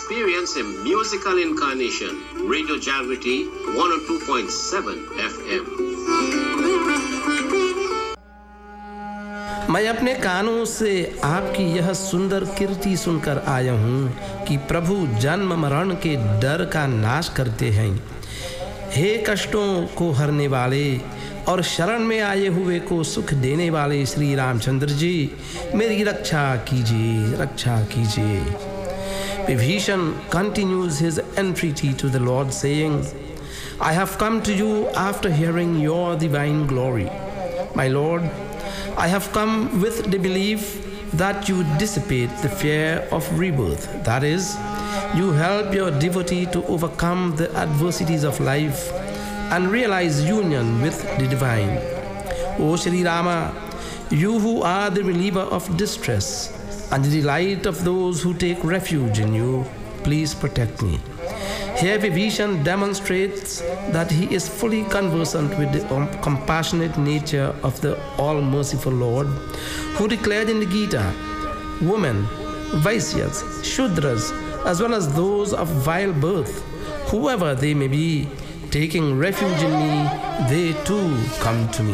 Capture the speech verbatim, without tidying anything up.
experience a musical incarnation. Radio Jagriti one oh two point seven F M. मैं अपने कानों से आपकी यह सुंदर कीर्ति सुनकर आया हूँ कि प्रभु जन्म मरण के डर का नाश करते हैं। हे कष्टों को हरने वाले और शरण में आए हुए को सुख देने वाले श्री रामचंद्र जी, मेरी रक्षा कीजिए, रक्षा कीजिए। Vibhishan continues his entreaty to the Lord, saying, I have come to you after hearing your divine glory. My Lord, I have come with the belief that you dissipate the fear of rebirth. That is, you help your devotee to overcome the adversities of life and realize union with the divine. O Shri Rama, you who are the reliever of distress and the delight of those who take refuge in you, please protect me. Here Vibhishan demonstrates that he is fully conversant with the um, compassionate nature of the all-merciful Lord, who declared in the Gita, women, Vaisyas, Shudras, as well as those of vile birth, whoever they may be, taking refuge in me, they too come to me.